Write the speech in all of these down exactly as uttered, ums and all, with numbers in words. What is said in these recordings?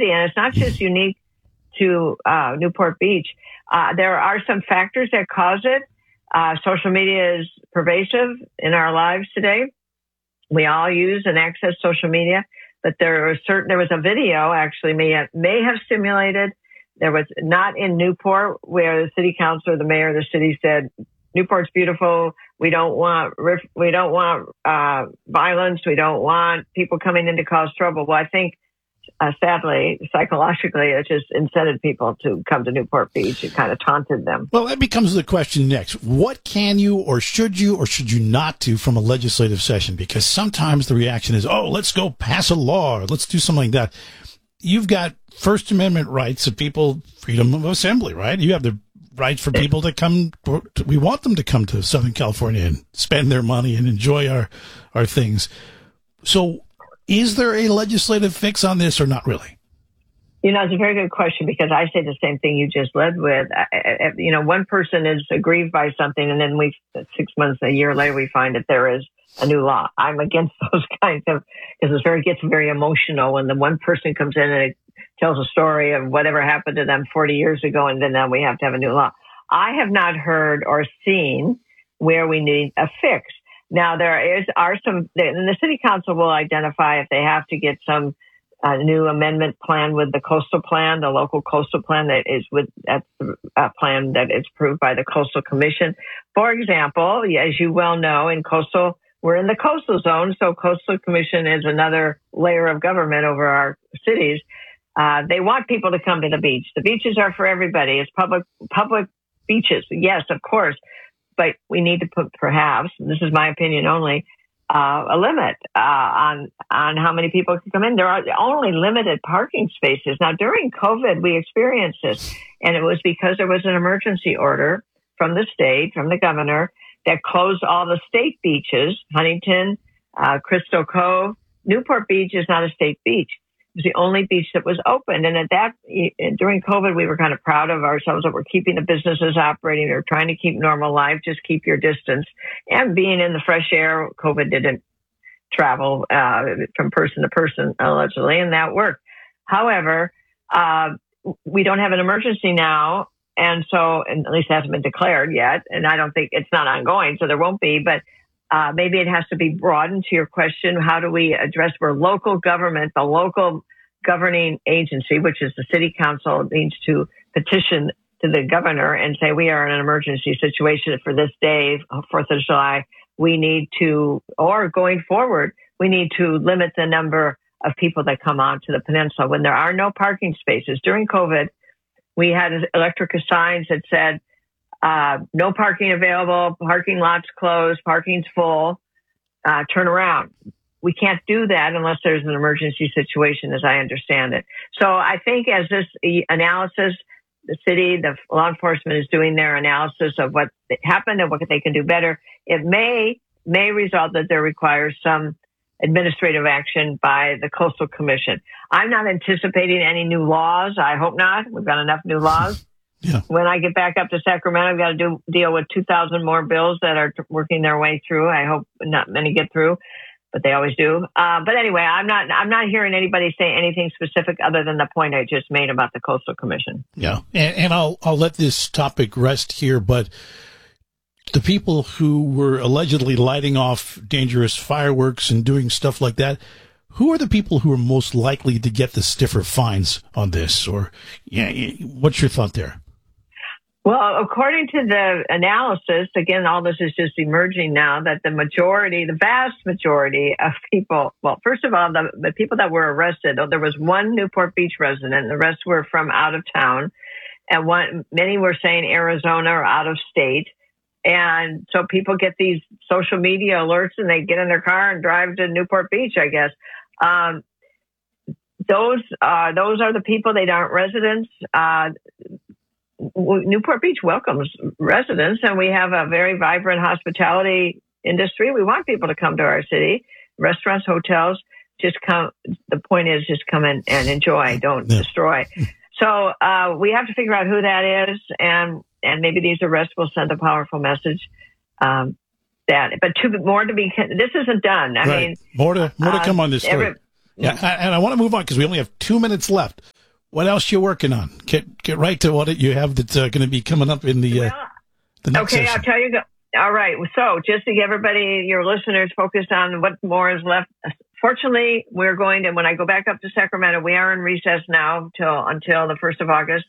city, and it's not just unique to uh, Newport Beach. Uh, there are some factors that cause it. Uh, social media is pervasive in our lives today. We all use and access social media, but there was certain, there was a video actually may have, may have stimulated. There was not in Newport where the city council or the mayor of the city said, Newport's beautiful. We don't want, we don't want, uh, violence. We don't want people coming in to cause trouble. Well, I think, uh, sadly, psychologically, it just incented people to come to Newport Beach. It kind of taunted them. Well, that becomes the question next. What can you or should you or should you not do from a legislative session? Because sometimes the reaction is, oh, let's go pass a law or let's do something like that. You've got First Amendment rights of people, freedom of assembly, right? You have the rights for people to come. We want them to come to Southern California and spend their money and enjoy our, our things. So is there a legislative fix on this or not really? You know, it's a very good question because I say the same thing you just led with. You know, one person is aggrieved by something and then we, six months, a year later, we find that there is a new law. I'm against those kinds of, because it very, gets very emotional when the one person comes in and it tells a story of whatever happened to them forty years ago, and then now we have to have a new law. I have not heard or seen where we need a fix. Now, there is are some, and the city council will identify if they have to get some uh, new amendment plan with the coastal plan, the local coastal plan that is with, that's the uh, plan that is approved by the Coastal Commission. For example, as you well know, in coastal, we're in the coastal zone, so Coastal Commission is another layer of government over our cities. Uh, they want people to come to the beach. The beaches are for everybody. It's public, public beaches. Yes, of course. But we need to put perhaps, this is my opinion only, uh, a limit, uh, on, on how many people can come in. There are only limited parking spaces. Now, during COVID, we experienced this, and it was because there was an emergency order from the state, from the governor, that closed all the state beaches, Huntington, uh, Crystal Cove. Newport Beach is not a state beach. It was the only beach that was open. And at that, during COVID, we were kind of proud of ourselves that we're keeping the businesses operating or trying to keep normal life, just keep your distance. And being in the fresh air, COVID didn't travel uh, from person to person, allegedly, and that worked. However, uh, we don't have an emergency now. And so, and at least it hasn't been declared yet. And I don't think it's not ongoing, so there won't be. But Uh, maybe it has to be broadened to your question. How do we address where local government, the local governing agency, which is the city council, needs to petition to the governor and say, we are in an emergency situation for this day, fourth of July. We need to, or going forward, we need to limit the number of people that come onto the peninsula. When there are no parking spaces during COVID, we had electric signs that said, Uh, no parking available, parking lots closed, parking's full, uh, turn around. We can't do that unless there's an emergency situation, as I understand it. So I think as this analysis, the city, the law enforcement is doing their analysis of what happened and what they can do better. It may, may result that there requires some administrative action by the Coastal Commission. I'm not anticipating any new laws. I hope not. We've got enough new laws. Yeah. When I get back up to Sacramento, I've got to do deal with two thousand more bills that are working their way through. I hope not many get through, but they always do. Uh, but anyway, I'm not, I'm not hearing anybody say anything specific other than the point I just made about the Coastal Commission. Yeah. And, and I'll, I'll let this topic rest here, but the people who were allegedly lighting off dangerous fireworks and doing stuff like that, who are the people who are most likely to get the stiffer fines on this? Or yeah, what's your thought there? Well, according to the analysis, again, all this is just emerging now, that the majority, the vast majority of people, well, first of all, the, the people that were arrested, there was one Newport Beach resident, the rest were from out of town, and one, many were saying Arizona or out of state. And so people get these social media alerts and they get in their car and drive to Newport Beach, I guess. Um, those, uh, those are the people, they aren't residents. Uh, Newport Beach welcomes residents, and we have a very vibrant hospitality industry. We want people to come to our city. Restaurants, hotels, just come. The point is just come in and enjoy, don't yeah. destroy. So uh, we have to figure out who that is, and and maybe these arrests will send a powerful message. Um, that, but to, more to be. This isn't done. I right. mean, more to more to come uh, on this story. Every, yeah, and I want to move on because we only have two minutes left. what else you working on? Get get right to what it, you have that's uh, going to be coming up in the, uh, well, the next okay, session. I'll tell you. All right. So just to get everybody, your listeners, focused on what more is left. Fortunately, we're going to, when I go back up to Sacramento, we are in recess now till until the first of August.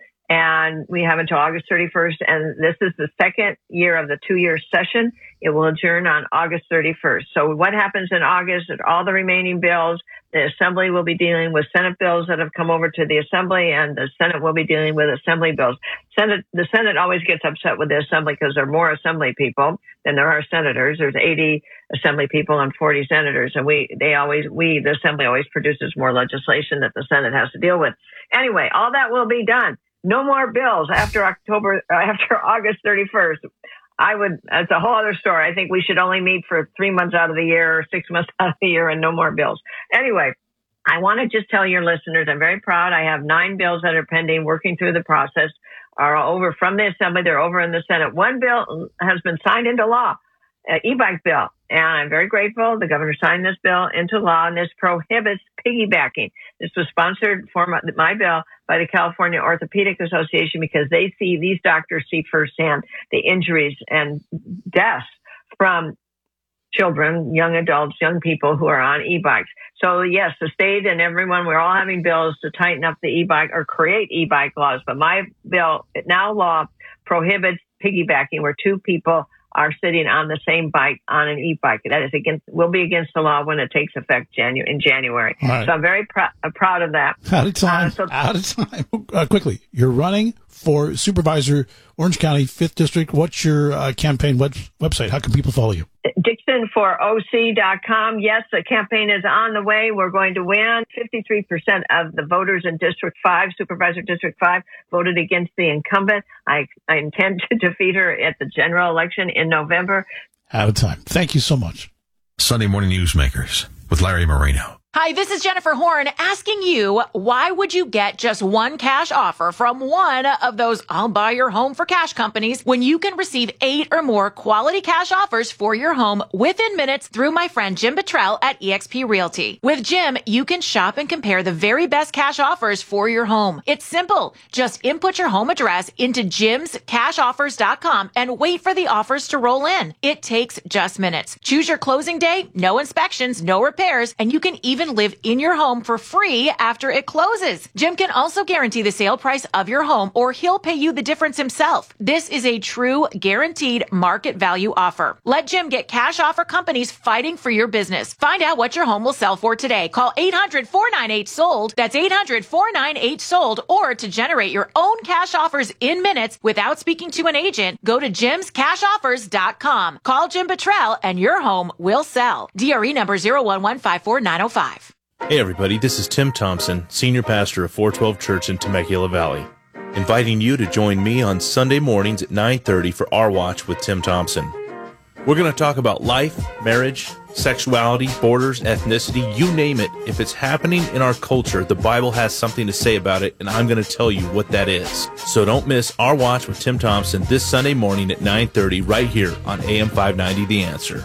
And we have until August thirty-first. And this is the second year of the two-year session. It will adjourn on August thirty-first. So what happens in August is all the remaining bills, the Assembly will be dealing with Senate bills that have come over to the Assembly, and the Senate will be dealing with Assembly bills. Senate, the Senate always gets upset with the Assembly because there are more Assembly people than there are senators. There's eighty Assembly people and forty senators. And we, they always, we, the Assembly always produces more legislation that the Senate has to deal with. Anyway, all that will be done. No more bills after October, uh, after August thirty-first. I would, it's a whole other story. I think we should only meet for three months out of the year or six months out of the year and no more bills. Anyway, I want to just tell your listeners, I'm very proud. I have nine bills that are pending, working through the process, are over from the Assembly. They're over in the Senate. One bill has been signed into law, an e-bike bill. And I'm very grateful. The governor signed this bill into law, and this prohibits piggybacking. This was sponsored for my, my bill by the California Orthopedic Association because they see, these doctors see firsthand the injuries and deaths from children, young adults, young people who are on e-bikes. So yes, the state and everyone, we're all having bills to tighten up the e-bike or create e-bike laws. But my bill, now law, prohibits piggybacking where two people are sitting on the same bike on an e-bike. That is against, will be against the law when it takes effect Janu- in January. Right. So I'm very pr- uh, proud of that. Out of time. Uh, so- Out of time. Uh, quickly, you're running for Supervisor, Orange County, fifth District. What's your uh, campaign web- website? How can people follow you? Dixon for O C dot com. Yes, the campaign is on the way. We're going to win. fifty-three percent of the voters in District five, Supervisor District five, voted against the incumbent. I, I intend to defeat her at the general election in November. Out of time. Thank you so much. Sunday Morning Newsmakers with Larry Marino. Hi, this is Jennifer Horn asking you, why would you get just one cash offer from one of those I'll buy your home for cash companies when you can receive eight or more quality cash offers for your home within minutes through my friend Jim Buttrell at eXp Realty? With Jim, you can shop and compare the very best cash offers for your home. It's simple. Just input your home address into jims cash offers dot com and wait for the offers to roll in. It takes just minutes. Choose your closing day, no inspections, no repairs, and you can even live in your home for free after it closes. Jim can also guarantee the sale price of your home, or he'll pay you the difference himself. This is a true guaranteed market value offer. Let Jim get cash offer companies fighting for your business. Find out what your home will sell for today. Call eight hundred, four nine eight, sold. That's eight hundred, four nine eight, sold. Or to generate your own cash offers in minutes without speaking to an agent, go to jims cash offers dot com. Call Jim Buttrell and your home will sell. D R E number zero one one five four nine zero five. Hey everybody, this is Tim Thompson, Senior Pastor of four twelve Church in Temecula Valley, inviting you to join me on Sunday mornings at nine thirty for Our Watch with Tim Thompson. We're going to talk about life, marriage, sexuality, borders, ethnicity, you name it. If it's happening in our culture, the Bible has something to say about it, and I'm going to tell you what that is. So don't miss Our Watch with Tim Thompson this Sunday morning at nine thirty right here on A M five ninety The Answer.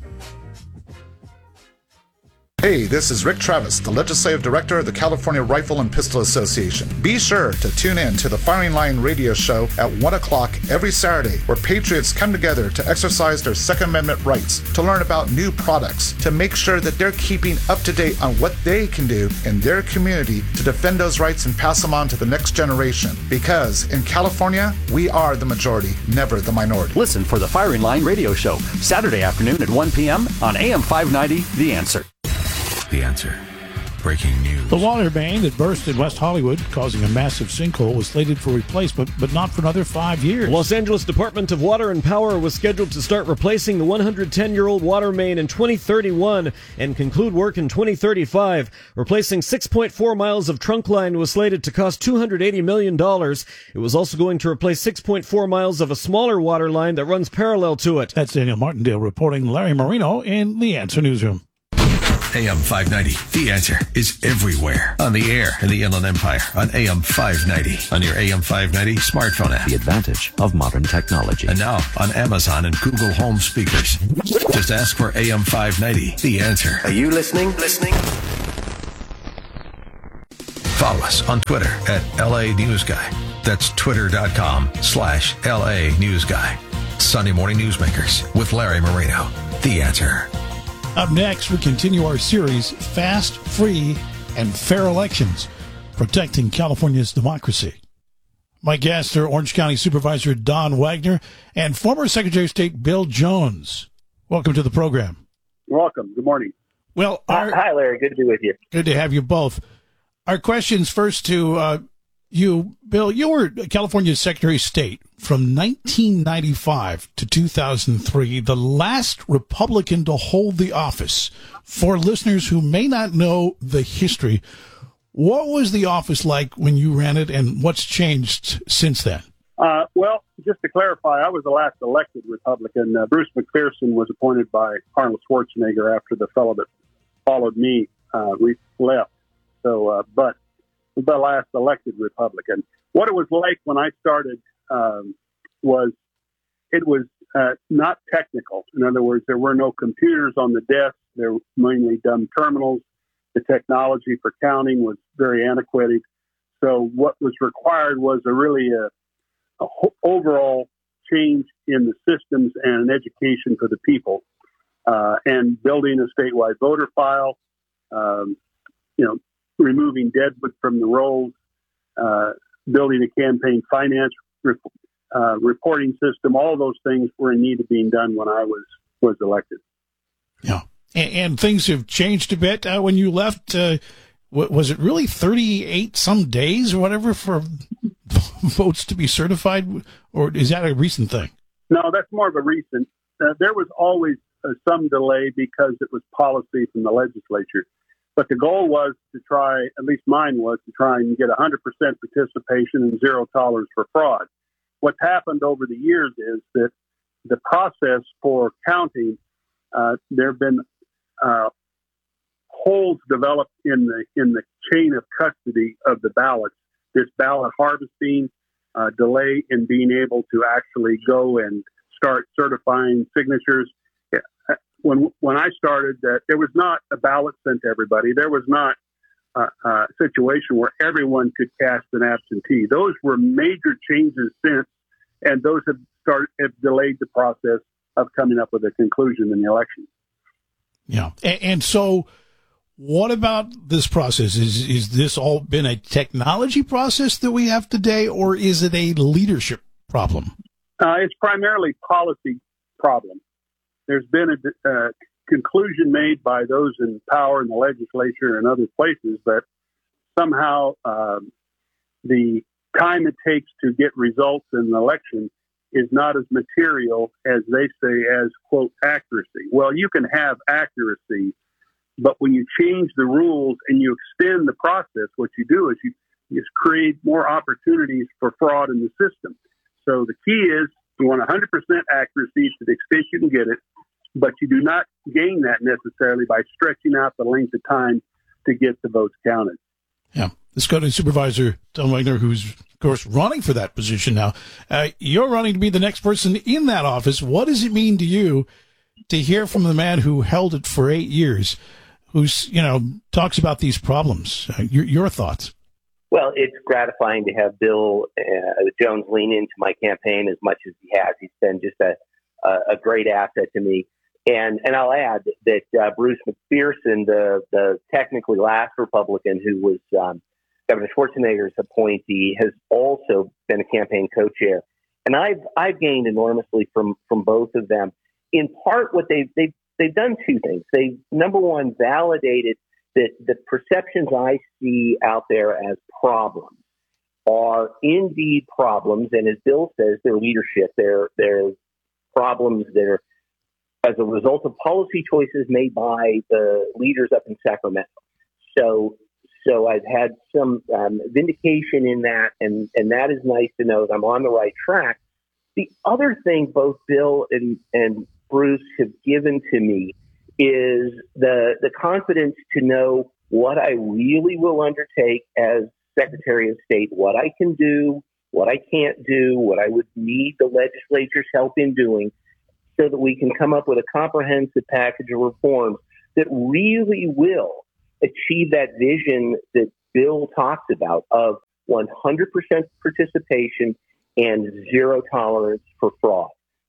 Hey, this is Rick Travis, the Legislative Director of the California Rifle and Pistol Association. Be sure to tune in to the Firing Line radio show at one o'clock every Saturday, where patriots come together to exercise their Second Amendment rights, to learn about new products, to make sure that they're keeping up to date on what they can do in their community to defend those rights and pass them on to the next generation. Because in California, we are the majority, never the minority. Listen for the Firing Line radio show, Saturday afternoon at one p.m. on A M five ninety The Answer. The Answer. Breaking news. The water main that burst in West Hollywood, causing a massive sinkhole, was slated for replacement, but not for another five years. Los Angeles Department of Water and Power was scheduled to start replacing the one hundred ten-year-old water main in twenty thirty-one and conclude work in twenty thirty-five. Replacing six point four miles of trunk line was slated to cost two hundred eighty million dollars. It was also going to replace six point four miles of a smaller water line that runs parallel to it. That's Daniel Martindale reporting. Larry Marino in the Answer Newsroom. A M five ninety, The Answer, is everywhere. On the air in the Inland Empire, on A M five ninety, on your A M five ninety smartphone app. The advantage of modern technology. And now on Amazon and Google Home speakers. Just ask for A M five ninety, The Answer. Are you listening? Listening? Follow us on Twitter at L A News Guy. That's twitter.com slash LA News Guy. Sunday Morning Newsmakers with Larry Marino. The Answer. Up next, we continue our series, Fast, Free, and Fair Elections, Protecting California's Democracy. My guests are Orange County Supervisor Don Wagner and former Secretary of State Bill Jones. Welcome to the program. You're welcome. Good morning. Well, our, Hi, Larry. Good to be with you. Good to have you both. Our questions first to uh, you, Bill. You were California's Secretary of State from nineteen ninety-five to two thousand three, the last Republican to hold the office. For listeners who may not know the history, what was the office like when you ran it, and what's changed since then? Uh, well, just to clarify, I was the last elected Republican. Uh, Bruce McPherson was appointed by Arnold Schwarzenegger after the fellow that followed me uh, left. So, uh, but the last elected Republican. What it was like when I started um, was it was uh, not technical. In other words, there were no computers on the desk. There were mainly dumb terminals. The technology for counting was very antiquated. So what was required was a really a, a ho- overall change in the systems and an education for the people, uh, and building a statewide voter file, um, you know, removing deadwood from the rolls, uh, building a campaign finance re- uh, reporting system. All those things were in need of being done when I was was elected. Yeah. And, and things have changed a bit uh, when you left. Uh, was it really thirty-eight some days or whatever for votes to be certified? Or is that a recent thing? No, that's more of a recent. Uh, there was always uh, some delay because it was policy from the legislature. But the goal was to try, at least mine was, to try and get one hundred percent participation and zero tolerance for fraud. What's happened over the years is that the process for counting, uh, there have been uh, holes developed in the in the chain of custody of the ballots. This ballot harvesting, uh, delay in being able to actually go and start certifying signatures. When when I started, that uh, there was not a ballot sent to everybody. There was not uh, a situation where everyone could cast an absentee. Those were major changes since, and those have started have delayed the process of coming up with a conclusion in the election. Yeah, and, and so, what about this process? Is is this all been a technology process that we have today, or is it a leadership problem? Uh, it's primarily policy problem. There's been a uh, conclusion made by those in power in the legislature and other places that somehow um, the time it takes to get results in an election is not as material as they say as, quote, accuracy. Well, you can have accuracy, but when you change the rules and you extend the process, what you do is you, you just create more opportunities for fraud in the system. So the key is you want one hundred percent accuracy to the extent you can get it, but you do not gain that necessarily by stretching out the length of time to get the votes counted. Yeah. Let's go to Supervisor Don Wagner, who's, of course, running for that position now. Uh, you're running to be the next person in that office. What does it mean to you to hear from the man who held it for eight years, who's, you know, talks about these problems? Uh, your, your thoughts? Well, it's gratifying to have Bill uh, Jones lean into my campaign as much as he has. He's been just a, a great asset to me. And and I'll add that uh, Bruce McPherson, the, the technically last Republican who was um, Governor Schwarzenegger's appointee, has also been a campaign co-chair. And I've I've gained enormously from from both of them. In part, what they've they've they've done two things. They, number one, validated that the perceptions I see out there as problems are indeed problems, and as Bill says, they're leadership. They're they're problems that are as a result of policy choices made by the leaders up in Sacramento. So, so I've had some um, vindication in that, and, and that is nice to know that I'm on the right track. The other thing both Bill and, and Bruce have given to me is the the confidence to know what I really will undertake as Secretary of State, what I can do, what I can't do, what I would need the legislature's help in doing, so that we can come up with a comprehensive package of reforms that really will achieve that vision that bill talks about of one hundred percent participation and zero tolerance for fraud.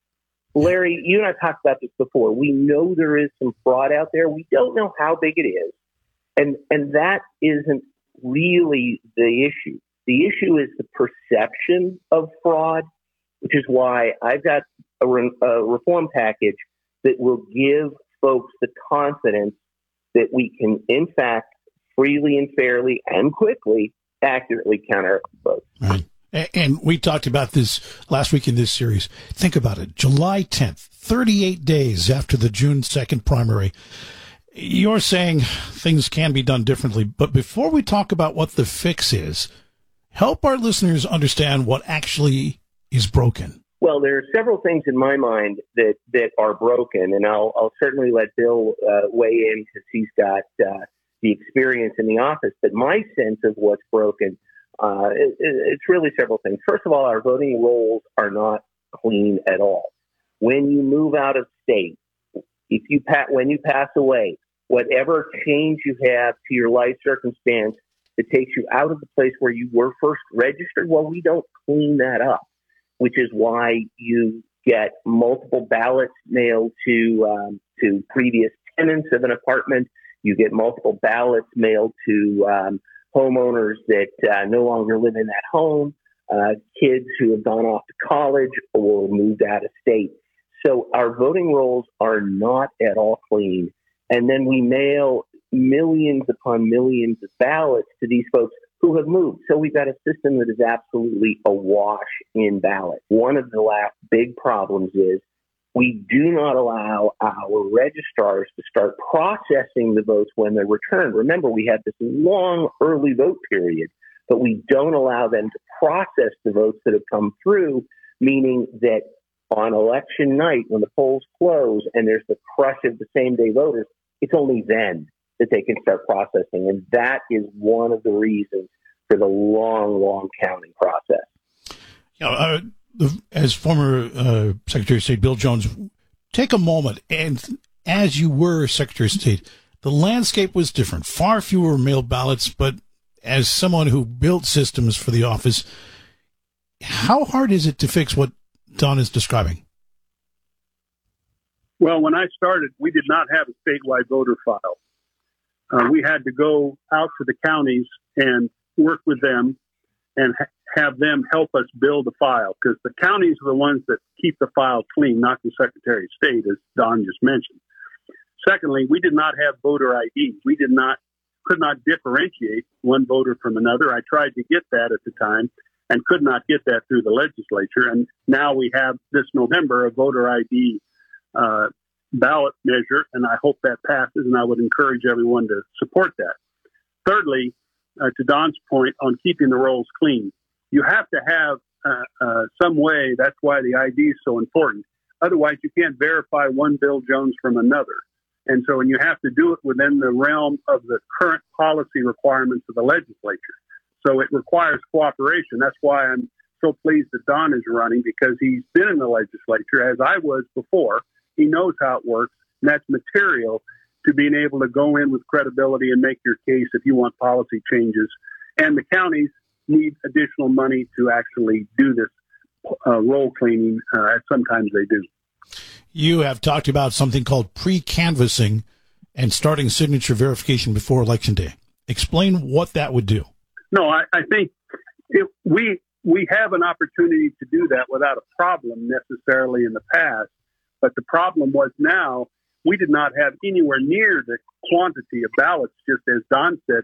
Larry, you and I talked about this before. We know there is some fraud out there. We don't know how big it is. And, and that isn't really the issue. The issue is the perception of fraud, which is why I've got a, re- a reform package that will give folks the confidence that we can, in fact, freely and fairly and quickly, accurately count our votes. Right. And we talked about this last week in this series. Think about it. July tenth, thirty-eight days after the June second primary. You're saying things can be done differently. But before we talk about what the fix is, help our listeners understand what actually is broken. Well, there are several things in my mind that, that are broken, and I'll, I'll certainly let Bill uh, weigh in because he's got uh, the experience in the office. But my sense of what's broken Uh, it, it's really several things. First of all, our voting rolls are not clean at all. When you move out of state, if you pa- when you pass away, whatever change you have to your life circumstance that takes you out of the place where you were first registered, well, we don't clean that up, which is why you get multiple ballots mailed to um, to previous tenants of an apartment. You get multiple ballots mailed to um, homeowners that uh, no longer live in that home, uh, kids who have gone off to college or moved out of state. So our voting rolls are not at all clean. And then we mail millions upon millions of ballots to these folks who have moved. So we've got a system that is absolutely awash in ballots. One of the last big problems is we do not allow our registrars to start processing the votes when they're returned. Remember, we have this long early vote period, but we don't allow them to process the votes that have come through, meaning that on election night, when the polls close and there's the crush of the same-day voters, it's only then that they can start processing. And that is one of the reasons for the long, long counting process. You know, uh, as former uh, Secretary of State Bill Jones, take a moment, and as you were Secretary of State, the landscape was different. Far fewer mail ballots, but as someone who built systems for the office, how hard is it to fix what Don is describing? Well, when I started, we did not have a statewide voter file. Uh, we had to go out to the counties and work with them and ha- have them help us build a file, because the counties are the ones that keep the file clean, not the Secretary of State, as Don just mentioned. Secondly, we did not have voter I D. We did not, could not differentiate one voter from another. I tried to get that at the time and could not get that through the legislature. And now we have this November a voter I D uh, ballot measure, and I hope that passes, and I would encourage everyone to support that. Thirdly, uh, to Don's point on keeping the rolls clean, you have to have uh, uh, some way. That's why the I D is so important. Otherwise, you can't verify one Bill Jones from another. And so, and you have to do it within the realm of the current policy requirements of the legislature. So it requires cooperation. That's why I'm so pleased that Don is running, because he's been in the legislature, as I was before. He knows how it works, and that's material to being able to go in with credibility and make your case if you want policy changes. And the counties need additional money to actually do this uh, roll cleaning. Uh, sometimes they do. You have talked about something called pre-canvassing and starting signature verification before Election Day. Explain what that would do. No, I, I think it, we we have an opportunity to do that without a problem necessarily in the past. But the problem was now we did not have anywhere near the quantity of ballots, just as Don said,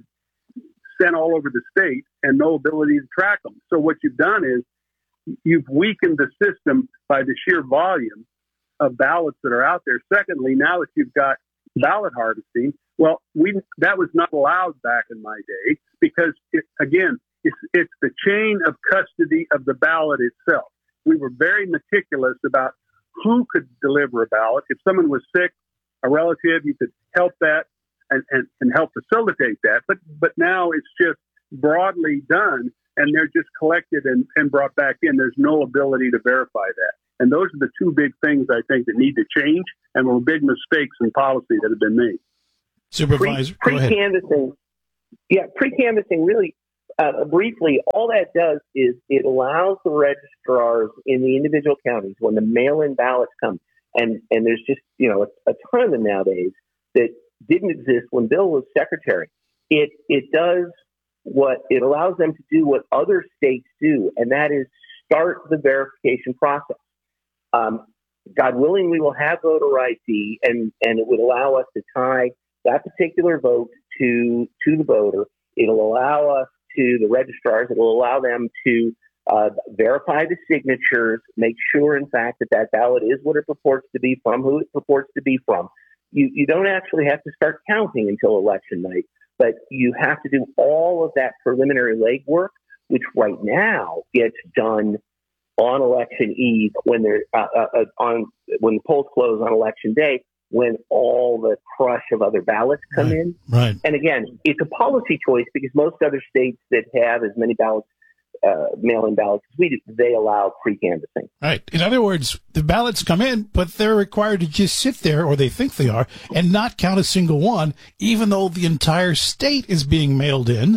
sent all over the state and no ability to track them. So what you've done is you've weakened the system by the sheer volume of ballots that are out there. Secondly, now that you've got ballot harvesting, well, we that was not allowed back in my day because, it, again, it's, it's the chain of custody of the ballot itself. We were very meticulous about who could deliver a ballot. If someone was sick, a relative, you could help that and, and, and help facilitate that. But but now it's just broadly done, and they're just collected and, and brought back in. There's no ability to verify that. And those are the two big things, I think, that need to change, and were big mistakes in policy that have been made. Supervisor, Pre- pre-canvassing, Yeah, pre-canvassing really, uh, briefly, all that does is it allows the registrars in the individual counties, when the mail-in ballots come, and, and there's just, you know, a, a ton of them nowadays that didn't exist when Bill was secretary. It it does what it allows them to do what other states do, and that is start the verification process. Um, God willing, we will have voter I D, and, and it would allow us to tie that particular vote to to the voter. It'll allow us to the registrars. It will allow them to uh, verify the signatures, make sure, in fact, that that ballot is what it purports to be from, who it purports to be from. You, you don't actually have to start counting until election night, but you have to do all of that preliminary legwork, which right now gets done on election eve when they're uh, uh, on when the polls close on election day, when all the crush of other ballots come right, in. Right. And again, it's a policy choice because most other states that have as many ballots, uh, mail-in ballots as we do, they allow pre-canvassing. Right. In other words, the ballots come in, but they're required to just sit there, or they think they are, and not count a single one, even though the entire state is being mailed in.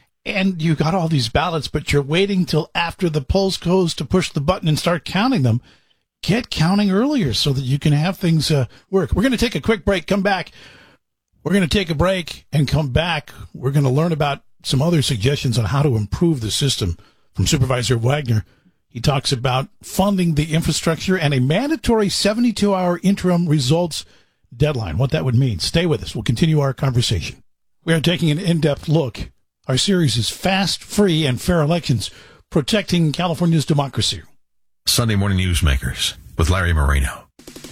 And you got all these ballots, but you're waiting till after the polls close to push the button and start counting them. Get counting earlier so that you can have things uh, work. We're going to take a quick break, come back. We're going to take a break and come back. We're going to learn about some other suggestions on how to improve the system from Supervisor Wagner. He talks about funding the infrastructure and a mandatory seventy-two hour interim results deadline, what that would mean. Stay with us. We'll continue our conversation. We are taking an in-depth look. Our series is Fast, Free, and Fair Elections, Protecting California's Democracy. Sunday Morning Newsmakers with Larry Marino.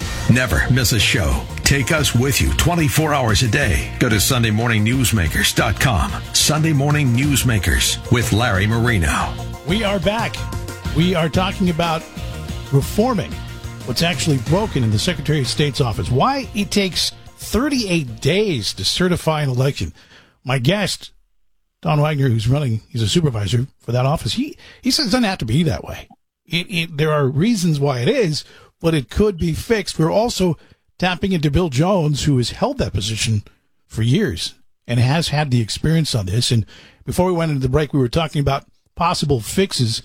Never miss a show. Take us with you twenty-four hours a day. Go to sunday morning newsmakers dot com. Sunday Morning Newsmakers with Larry Marino. We are back. We are talking about reforming what's actually broken in the Secretary of State's office. Why it takes thirty-eight days to certify an election. My guest, Don Wagner, who's running, he's a supervisor for that office, he, he says it doesn't have to be that way. It, it, there are reasons why it is, but it could be fixed. We're also tapping into Bill Jones, who has held that position for years and has had the experience on this. And before we went into the break, we were talking about possible fixes.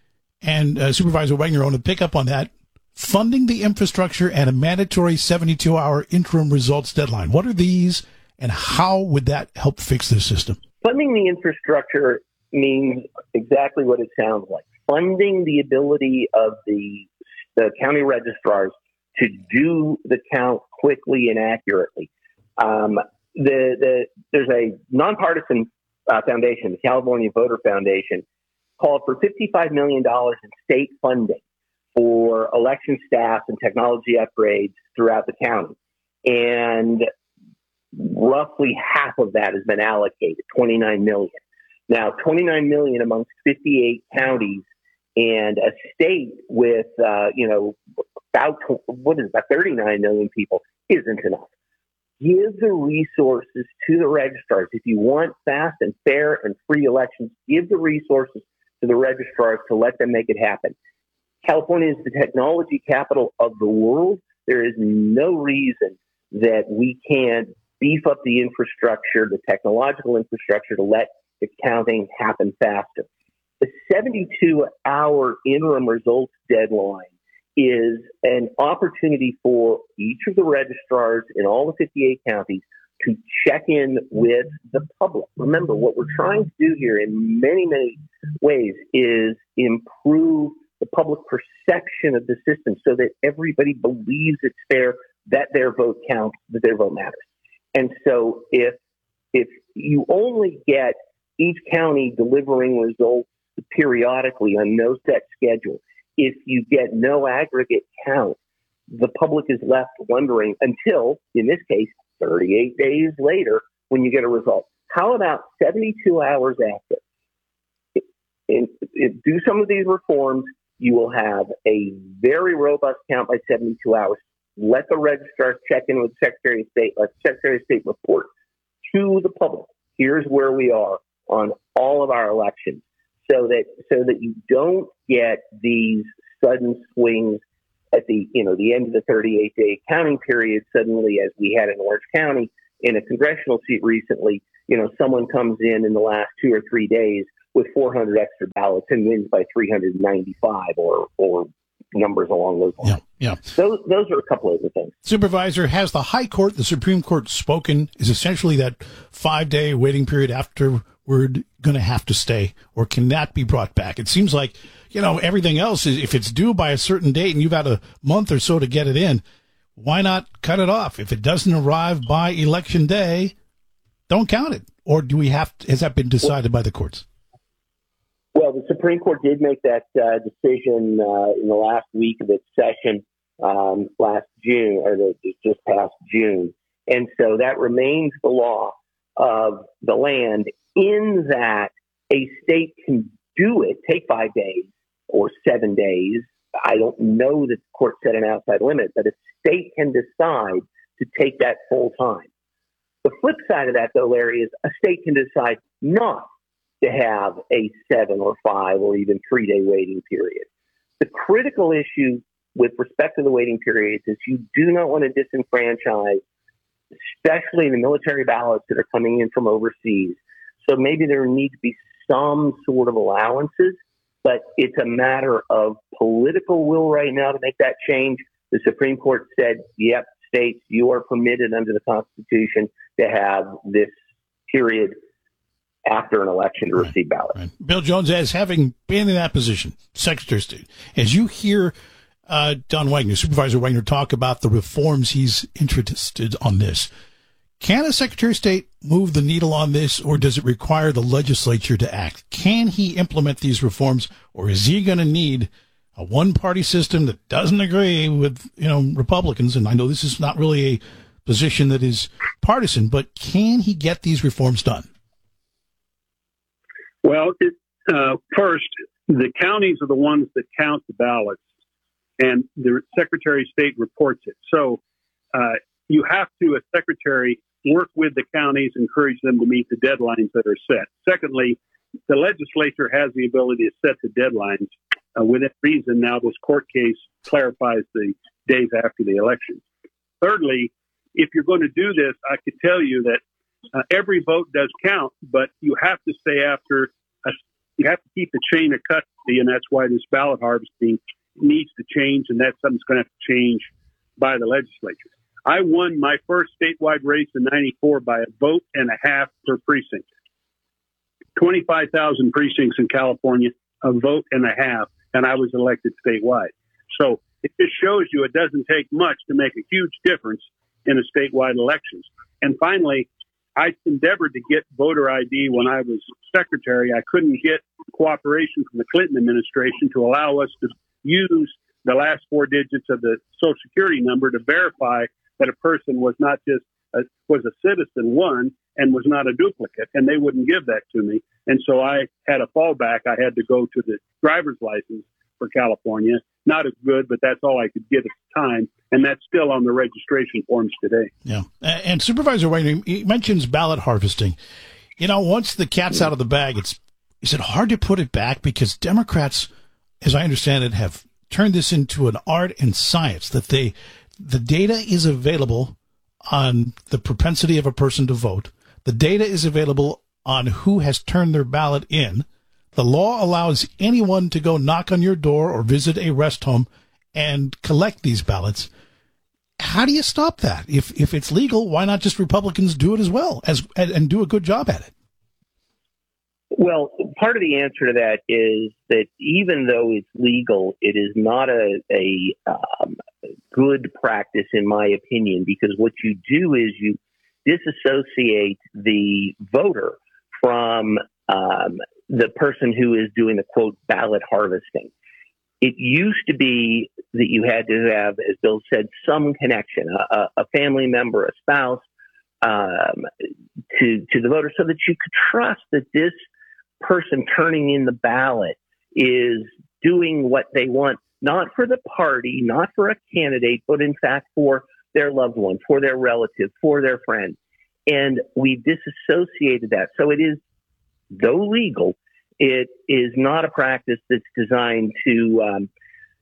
And uh, Supervisor Wagner, I want to pick up on that. Funding the infrastructure and a mandatory seventy-two hour interim results deadline. What are these, and how would that help fix this system? Funding the infrastructure means exactly what it sounds like. Funding the ability of the, the county registrars to do the count quickly and accurately. Um, the, the, there's a nonpartisan uh, foundation, the California Voter Foundation, called for fifty-five million dollars in state funding for election staff and technology upgrades throughout the county. And roughly half of that has been allocated, twenty-nine million dollars. Now, twenty-nine million dollars amongst fifty-eight counties and a state with, uh, you know, about, what is it, about thirty-nine million people isn't enough. Give the resources to the registrars. If you want fast and fair and free elections, give the resources to the registrars to let them make it happen. California is the technology capital of the world. There is no reason that we can't beef up the infrastructure, the technological infrastructure, to let the counting happen faster. The seventy-two hour interim results deadline is an opportunity for each of the registrars in all the fifty-eight counties to check in with the public. Remember, what we're trying to do here in many, many ways is improve the public perception of the system so that everybody believes it's fair, that their vote counts, that their vote matters. And so if if you only get each county delivering results periodically on no set schedule, if you get no aggregate count, the public is left wondering until, in this case, thirty-eight days later, when you get a result. How about seventy-two hours after? In, in, do some of these reforms, you will have a very robust count by seventy-two hours. Let the registrars check in with the Secretary of State. Let the Secretary of State report to the public. Here's where we are on all of our elections, so that so that you don't get these sudden swings at the you know the end of the thirty-eight day counting period. Suddenly, as we had in Orange County in a congressional seat recently, you know, someone comes in in the last two or three days with four hundred extra ballots and wins by three hundred ninety-five or or numbers along those lines. Yeah, yeah. Those, those are a couple of the things. Supervisor, has the High Court, the Supreme Court spoken? Is essentially that five-day waiting period afterward going to have to stay, or can that be brought back? It seems like, you know, everything else, is if it's due by a certain date and you've had a month or so to get it in, why not cut it off? If it doesn't arrive by Election Day, don't count it. Or do we have to, has that been decided by the courts? Well, the Supreme Court did make that uh, decision uh, in the last week of its session, um, last June, or the, just past June. And so that remains the law of the land, in that a state can do it, take five days or seven days. I don't know that the court set an outside limit, but a state can decide to take that full time. The flip side of that, though, Larry, is a state can decide not to have a seven or five or even three day waiting period. The critical issue with respect to the waiting periods is you do not want to disenfranchise, especially the military ballots that are coming in from overseas. So maybe there need to be some sort of allowances, but it's a matter of political will right now to make that change. The Supreme Court said, yep, states, you are permitted under the Constitution to have this period after an election to receive ballots. Right. Bill Jones, as having been in that position, Secretary of State, as you hear uh, Don Wagner, Supervisor Wagner, talk about the reforms he's interested on this, can a Secretary of State move the needle on this, or does it require the legislature to act? Can he implement these reforms, or is he going to need a one-party system that doesn't agree with, you know, Republicans? And I know this is not really a position that is partisan, but can he get these reforms done? Well, it, uh, first, the counties are the ones that count the ballots, and the Secretary of State reports it. So uh, you have to, as Secretary, work with the counties, encourage them to meet the deadlines that are set. Secondly, the legislature has the ability to set the deadlines. Uh, within reason, now this court case clarifies the days after the election. Thirdly, if you're going to do this, I could tell you that Uh, every vote does count, but you have to stay after, a, you have to keep the chain of custody, and that's why this ballot harvesting needs to change, and that's something that's going to have to change by the legislature. I won my first statewide race in ninety-four by a vote and a half per precinct. twenty-five thousand precincts in California, a vote and a half, and I was elected statewide. So it just shows you it doesn't take much to make a huge difference in a statewide elections. And finally, I endeavored to get voter I D when I was secretary. I couldn't get cooperation from the Clinton administration to allow us to use the last four digits of the Social Security number to verify that a person was not just a, was a citizen, one, and was not a duplicate, and they wouldn't give that to me. And so I had a fallback. I had to go to the driver's license for California. Not as good, but that's all I could get at the time. And that's still on the registration forms today. Yeah. And Supervisor Wagner, he mentions ballot harvesting. You know, once the cat's out of the bag, it's is it hard to put it back? Because Democrats, as I understand it, have turned this into an art and science, that they the data is available on the propensity of a person to vote. The data is available on who has turned their ballot in. The law allows anyone to go knock on your door or visit a rest home and collect these ballots. How do you stop that? If if it's legal, why not just Republicans do it as well as and, and do a good job at it? Well, part of the answer to that is that even though it's legal, it is not a, a um, good practice, in my opinion, because what you do is you disassociate the voter from um, the person who is doing the, quote, ballot harvesting. It used to be that you had to have, as Bill said, some connection, a, a family member, a spouse, um, to, to the voter, so that you could trust that this person turning in the ballot is doing what they want, not for the party, not for a candidate, but in fact for their loved one, for their relative, for their friend. And we disassociated that. So it is, though legal, it is not a practice that's designed to um,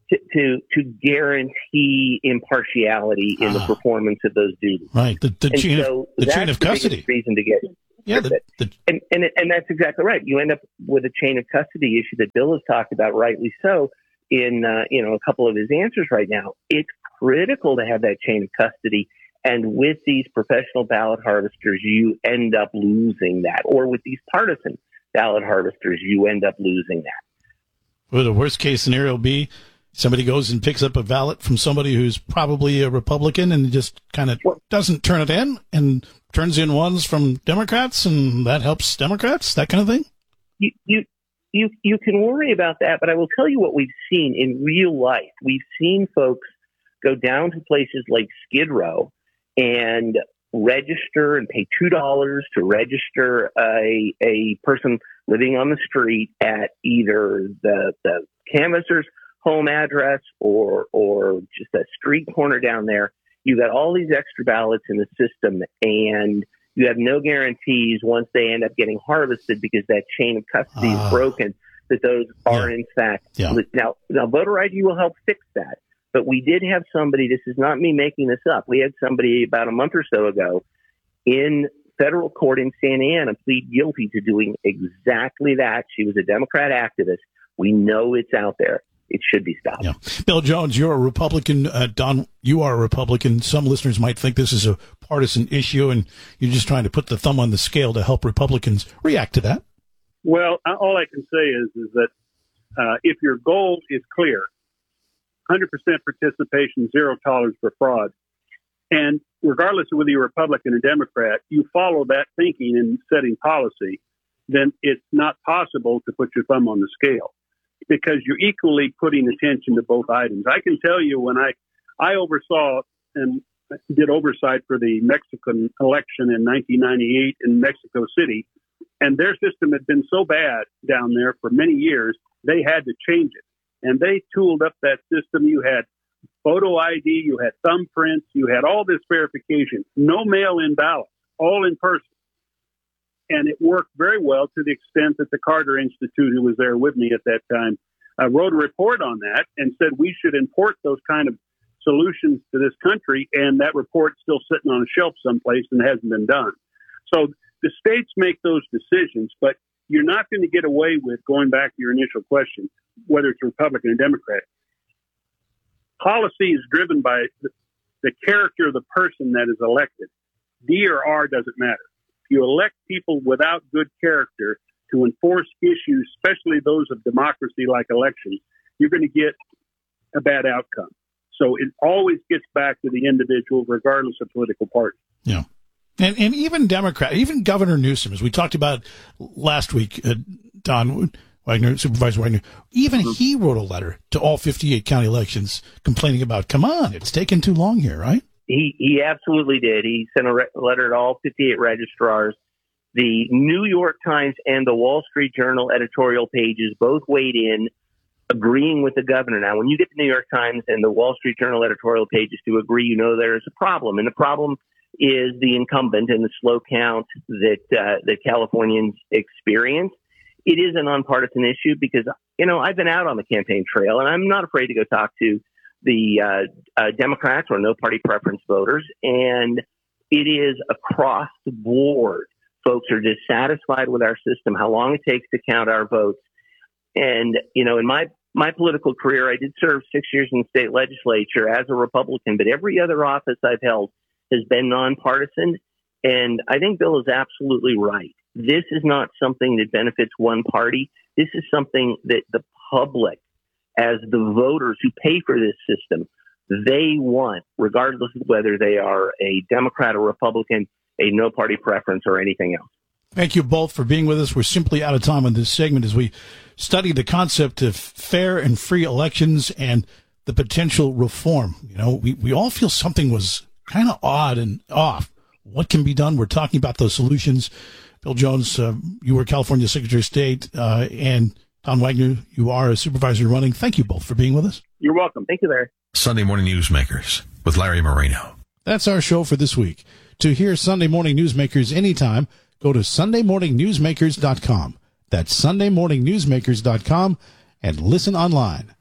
to, to, to guarantee impartiality in ah. the performance of those duties. Right. The, the, chain, so of, the chain of custody. Reason to get yeah, the, the, and, and and that's exactly right. You end up with a chain of custody issue that Bill has talked about, rightly so, in uh, you know a couple of his answers right now. It's critical to have that chain of custody, and with these professional ballot harvesters, you end up losing that, or with these partisan ballot harvesters, you end up losing that. Would the worst case scenario be somebody goes and picks up a ballot from somebody who's probably a Republican and just kind of doesn't turn it in and turns in ones from Democrats, and that helps Democrats, that kind of thing? You, you, you, you can worry about that, but I will tell you what we've seen in real life. We've seen folks go down to places like Skid Row and register and pay two dollars to register a, a person living on the street at either the, the canvasser's home address or or just a street corner down there. You got all these extra ballots in the system, and you have no guarantees once they end up getting harvested because that chain of custody uh, is broken, that those are yeah. in fact. Yeah. Now, now, voter I D will help fix that. But we did have somebody, this is not me making this up, we had somebody about a month or so ago in federal court in Santa Ana plead guilty to doing exactly that. She was a Democrat activist. We know it's out there. It should be stopped. Yeah. Bill Jones, you're a Republican. Uh, Don, you are a Republican. Some listeners might think this is a partisan issue, and you're just trying to put the thumb on the scale to help Republicans react to that. Well, all I can say is, is that uh, if your goal is clear, one hundred percent participation, zero tolerance for fraud, and regardless of whether you're Republican or Democrat, you follow that thinking in setting policy, then it's not possible to put your thumb on the scale, because you're equally putting attention to both items. I can tell you when I, I oversaw and did oversight for the Mexican election in nineteen ninety-eight in Mexico City, and their system had been so bad down there for many years, they had to change it. And they tooled up that system. You had photo I D, you had thumbprints, you had all this verification, no mail-in ballots, all in person. And it worked very well to the extent that the Carter Institute, who was there with me at that time, uh, wrote a report on that and said we should import those kind of solutions to this country. And that report's still sitting on a shelf someplace and hasn't been done. So the states make those decisions, but you're not going to get away with, going back to your initial question, whether it's Republican or Democrat. Policy is driven by the, the character of the person that is elected. D or R doesn't matter. You elect people without good character to enforce issues, especially those of democracy like elections, you're going to get a bad outcome. So it always gets back to the individual, regardless of political party. Yeah. And, and even Democrat, even Governor Newsom, as we talked about last week, uh, Don Wagner, Supervisor Wagner, even he wrote a letter to all fifty-eight county elections complaining about, come on, it's taking too long here, right? He he absolutely did. He sent a re- letter to all fifty-eight registrars. The New York Times and the Wall Street Journal editorial pages both weighed in, agreeing with the governor. Now, when you get the New York Times and the Wall Street Journal editorial pages to agree, you know there is a problem. And the problem is the incumbent and the slow count that uh, that Californians experience. It is a nonpartisan issue because, you know, I've been out on the campaign trail, and I'm not afraid to go talk to the uh, uh, Democrats or no party preference voters. And it is across the board. Folks are dissatisfied with our system, how long it takes to count our votes. And, you know, in my, my political career, I did serve six years in the state legislature as a Republican, but every other office I've held has been nonpartisan. And I think Bill is absolutely right. This is not something that benefits one party. This is something that the public, as the voters who pay for this system, they want, regardless of whether they are a Democrat or Republican, a no party preference, or anything else. Thank you both for being with us. We're simply out of time on this segment as we study the concept of fair and free elections and the potential reform. You know, we, we all feel something was kind of odd and off. What can be done? We're talking about those solutions. Bill Jones, uh, you were California Secretary of State, uh, and Don Wagner, you are a supervisor running. Thank you both for being with us. You're welcome. Thank you, Larry. Sunday Morning Newsmakers with Larry Marino. That's our show for this week. To hear Sunday Morning Newsmakers anytime, go to sunday morning newsmakers dot com. That's sunday morning newsmakers dot com and listen online.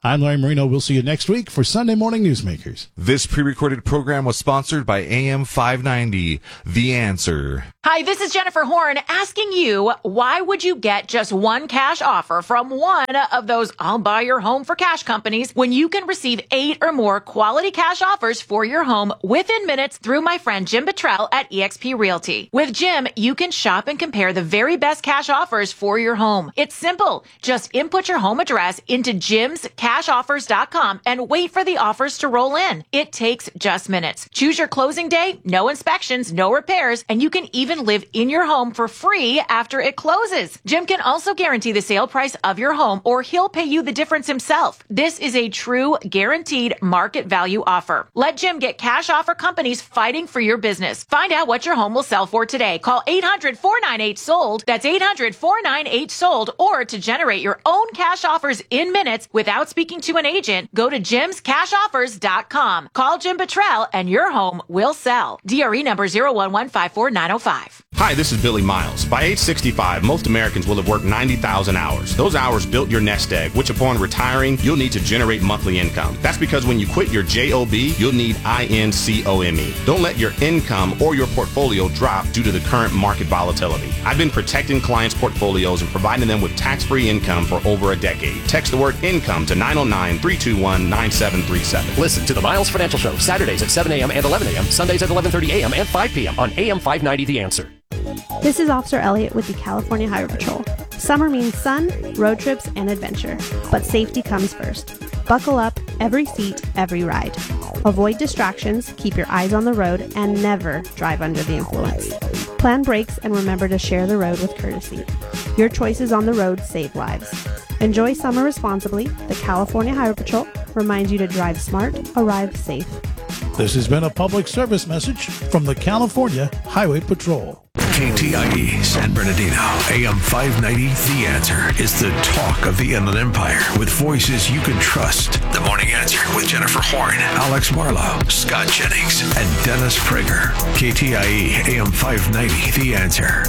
I'm Larry Marino. We'll see you next week for Sunday Morning Newsmakers. This pre-recorded program was sponsored by A M five ninety, The Answer. Hi, this is Jennifer Horn asking you, why would you get just one cash offer from one of those I'll buy your home for cash companies when you can receive eight or more quality cash offers for your home within minutes through my friend Jim Buttrell at eXp Realty? With Jim, you can shop and compare the very best cash offers for your home. It's simple. Just input your home address into Jim's cash offers dot com and wait for the offers to roll in. It takes just minutes. Choose your closing day, no inspections, no repairs, and you can even live in your home for free after it closes. Jim can also guarantee the sale price of your home, or he'll pay you the difference himself. This is a true guaranteed market value offer. Let Jim get cash offer companies fighting for your business. Find out what your home will sell for today. Call eight hundred, four nine eight, sold. That's eight hundred, four nine eight, sold. Or to generate your own cash offers in minutes without speaking to an agent, go to Jims Cash Offers dot com. Call Jim Buttrell and your home will sell. D R E number zero one one five four nine zero five. Hi, this is Billy Miles. By age sixty-five, most Americans will have worked ninety thousand hours. Those hours built your nest egg, which upon retiring, you'll need to generate monthly income. That's because when you quit your job, you'll need income. Don't let your income or your portfolio drop due to the current market volatility. I've been protecting clients' portfolios and providing them with tax-free income for over a decade. Text the word income to nine oh nine, three two one, nine seven three seven. Listen to the Miles Financial Show, Saturdays at seven a.m. and eleven a.m., Sundays at eleven thirty a.m. and five p.m. on A M five ninety The Answer. This is Officer Elliott with the California Highway Patrol. Summer means sun, road trips, and adventure, but safety comes first. Buckle up, every seat, every ride. Avoid distractions, keep your eyes on the road, and never drive under the influence. Plan brakes and remember to share the road with courtesy. Your choices on the road save lives. Enjoy summer responsibly. The California Highway Patrol reminds you to drive smart, arrive safe. This has been a public service message from the California Highway Patrol. K T I E San Bernardino, A M five ninety, The Answer is the talk of the Inland Empire with voices you can trust. The Morning Answer with Jennifer Horn, Alex Marlowe, Scott Jennings, and Dennis Prager. K T I E, A M five ninety, The Answer.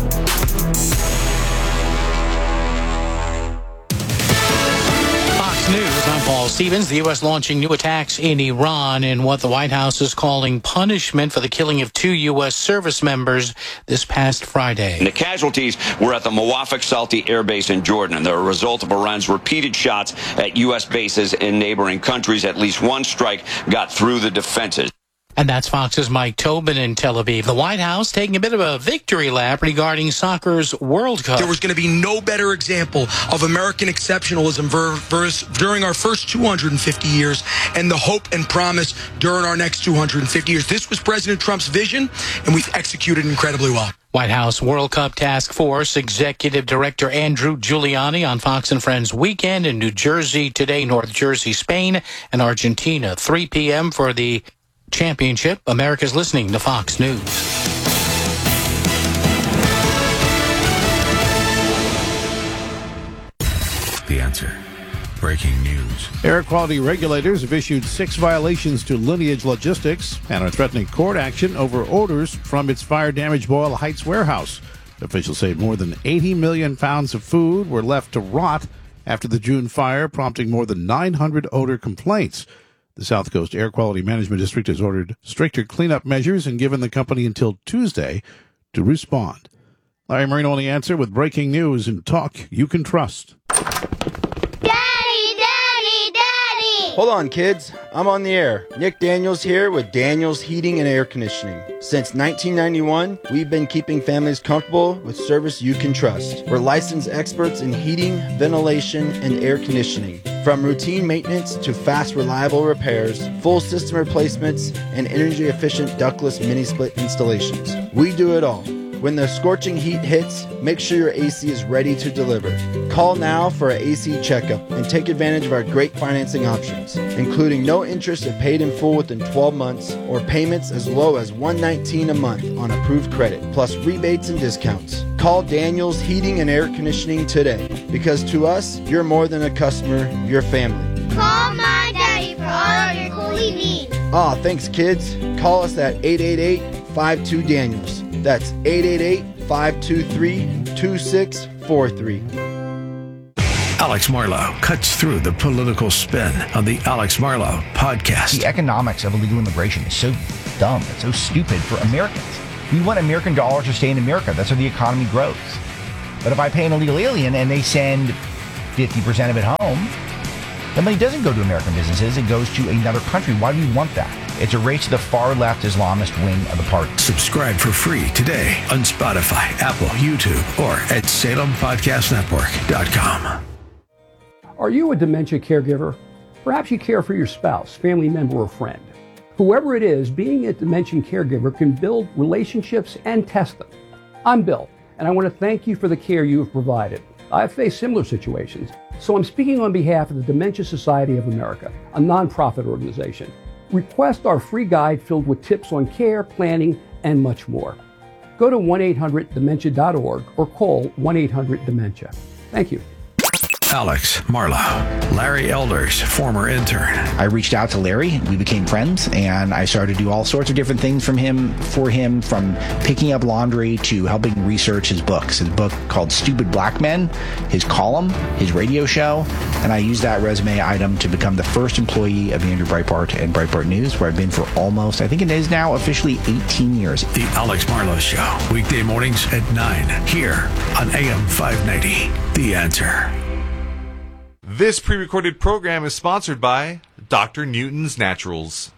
News. I'm Paul Stevens. The U S launching new attacks in Iran in what the White House is calling punishment for the killing of two U S service members this past Friday. The casualties were at the Muwafaq Salti Air Base in Jordan. They're a result of Iran's repeated shots at U S bases in neighboring countries. At least one strike got through the defenses. And that's Fox's Mike Tobin in Tel Aviv. The White House taking a bit of a victory lap regarding soccer's World Cup. There was going to be no better example of American exceptionalism ver- ver- during our first two hundred fifty years and the hope and promise during our next two hundred fifty years. This was President Trump's vision, and we've executed incredibly well. White House World Cup Task Force Executive Director Andrew Giuliani on Fox and Friends Weekend in New Jersey today, North Jersey, Spain, and Argentina. three p.m. for the championship. America's listening to Fox News. The Answer. Breaking news. Air quality regulators have issued six violations to Lineage Logistics and are threatening court action over orders from its fire-damaged Boyle Heights warehouse. Officials say more than eighty million pounds of food were left to rot after the June fire, prompting more than nine hundred odor complaints. The South Coast Air Quality Management District has ordered stricter cleanup measures and given the company until Tuesday to respond. Larry Marino on The Answer with breaking news and talk you can trust. Hold on, kids. I'm on the air. Nick Daniels here with Daniels Heating and Air Conditioning. Since nineteen ninety-one, we've been keeping families comfortable with service you can trust. We're licensed experts in heating, ventilation, and air conditioning. From routine maintenance to fast, reliable repairs, full system replacements, and energy-efficient ductless mini-split installations. We do it all. When the scorching heat hits, make sure your A C is ready to deliver. Call now for an A C checkup and take advantage of our great financing options, including no interest if paid in full within twelve months or payments as low as one hundred nineteen dollars a month on approved credit, plus rebates and discounts. Call Daniels Heating and Air Conditioning today, because to us, you're more than a customer, you're family. Call my daddy for all of your cooling needs. Aw, thanks kids. Call us at eight eight eight, five two, Daniels. That's eight eight eight, five two three, two six four three. Alex Marlow cuts through the political spin on the Alex Marlow Podcast. The economics of illegal immigration is so dumb. It's so stupid for Americans. We want American dollars to stay in America. That's how the economy grows. But if I pay an illegal alien and they send fifty percent of it home, the money doesn't go to American businesses. It goes to another country. Why do we want that? It's a race to the far-left Islamist wing of the party. Subscribe for free today on Spotify, Apple, YouTube, or at Salem Podcast Network dot com. Are you a dementia caregiver? Perhaps you care for your spouse, family member, or friend. Whoever it is, being a dementia caregiver can build relationships and test them. I'm Bill, and I want to thank you for the care you have provided. I've faced similar situations, so I'm speaking on behalf of the Dementia Society of America, a nonprofit organization. Request our free guide filled with tips on care, planning, and much more. Go to one eight hundred dementia dot org or call one eight hundred dementia. Thank you. Alex Marlow, Larry Elder's former intern. I reached out to Larry. We became friends, and I started to do all sorts of different things from him, for him, from picking up laundry to helping research his books. His book called Stupid Black Men, his column, his radio show, and I used that resume item to become the first employee of Andrew Breitbart and Breitbart News, where I've been for almost, I think it is now officially eighteen years. The Alex Marlow Show, weekday mornings at nine, here on A M five ninety, The Answer. This pre-recorded program is sponsored by Doctor Newton's Naturals.